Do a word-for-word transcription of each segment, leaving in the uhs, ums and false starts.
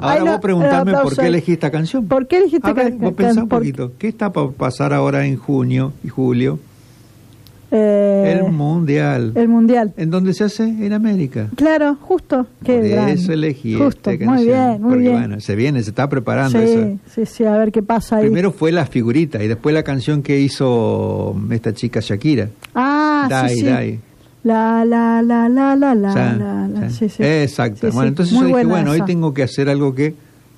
ahora vos lo, preguntarme por qué elegí esta canción. ¿Por qué elegiste esta canción? Vos pensá un por... poquito. ¿Qué está por pasar ahora en junio y julio? Eh, el mundial. El mundial. ¿En dónde se hace? En América. Claro, justo. Qué Por gran. eso elegí justo. esta Muy canción. bien, muy porque, bien. Bueno, se viene, se está preparando sí, eso. Sí, sí, a ver qué pasa ahí. Primero fue la figurita y después la canción que hizo esta chica Shakira. Ah, Dai, sí, sí. Dai. La, la, la, la, la, la, Ya, la, la. ya. Sí, sí. Exacto. Sí, bueno, sí. entonces Muy yo dije, bueno, esa. hoy tengo que hacer algo que...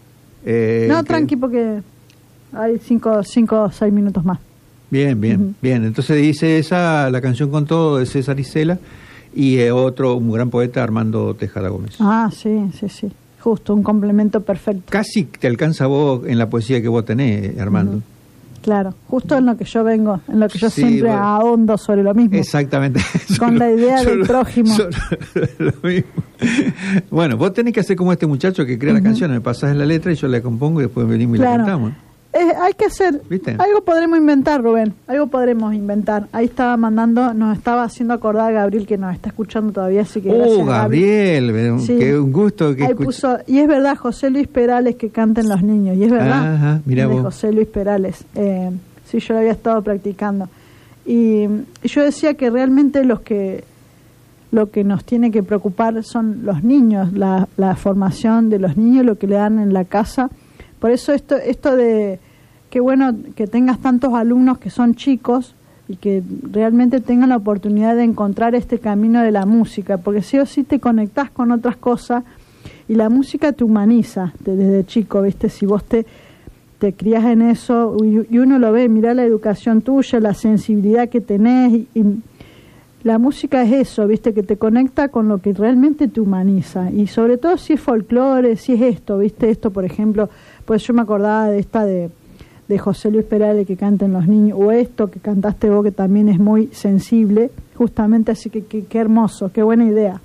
Eh, no, que... tranqui, porque hay cinco, cinco o seis minutos más. Bien, bien, Uh-huh. bien. Entonces hice esa, la canción con todo de César Isela y eh, otro, un gran poeta, Armando Tejada Gómez. Ah, sí, sí, sí. Justo, un complemento perfecto. Casi te alcanza vos en la poesía que vos tenés, Armando. Uh-huh. Claro, justo en lo que yo vengo, en lo que yo Sí, siempre bueno. ahondo sobre lo mismo. Exactamente. Con Solo, la idea del solo, prójimo. Solo, lo mismo. Bueno, vos tenés que hacer como este muchacho que crea uh-huh. la canción, me pasás la letra y yo la compongo y después venimos y claro. la cantamos. Eh, hay que hacer, ¿Viste? Algo podremos inventar, Rubén, algo podremos inventar. Ahí estaba mandando, nos estaba haciendo acordar a Gabriel, que nos está escuchando todavía, así que gracias, Oh, Gabriel, Gabriel. Sí. Qué un gusto que Ahí escuch... puso, y es verdad, José Luis Perales que canten los niños, y es verdad, Ajá, mirá de vos. José Luis Perales, eh, sí, yo lo había estado practicando. Y, y yo decía que realmente los que lo que nos tiene que preocupar son los niños, la, la formación de los niños, lo que le dan en la casa. Por eso esto esto de qué bueno que tengas tantos alumnos que son chicos y que realmente tengan la oportunidad de encontrar este camino de la música, porque sí o sí te conectás con otras cosas y la música te humaniza desde chico, ¿viste? Si vos te, te crías en eso y, y uno lo ve, mirá la educación tuya, la sensibilidad que tenés y, y la música es eso, ¿viste? Que te conecta con lo que realmente te humaniza. Y sobre todo si es folclore, si es esto, ¿viste? Esto, por ejemplo, pues yo me acordaba de esta de, de José Luis Perales que canten los niños, o esto que cantaste vos que también es muy sensible, justamente, así que qué hermoso, qué buena idea.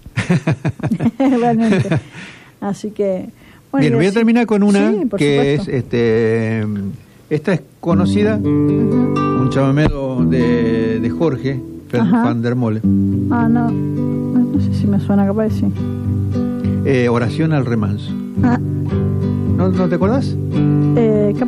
Realmente. Así que... Bueno, bien, voy a terminar con una sí, que supuesto. es, este, esta es conocida, uh-huh. un chamamero de, de Jorge Van der Mole. Ah, no. No sé si me suena, capaz de sí. Eh, oración al remanso. Ah. ¿No, ¿No te acordás? Eh, capaz